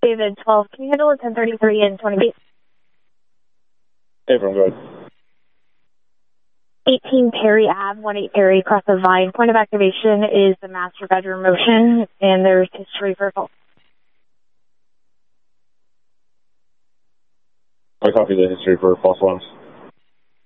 David 12, can you handle a 1033 and 20 feet? Hey, everyone, go ahead. 18 Perry Ave, 18 Perry, across the Vine. Point of activation is the master bedroom motion, and there's history for false. I copy the history for false alarms.